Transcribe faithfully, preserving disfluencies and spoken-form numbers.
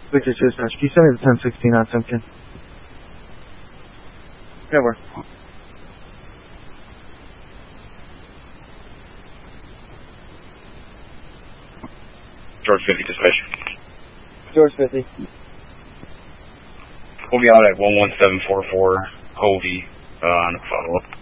Victor two dispatch, can you send me the ten sixteen on Simpkin? Yeah, we're. George fifty dispatch. George fifty. We'll be out at one one seven four four Hovey uh, on a follow-up.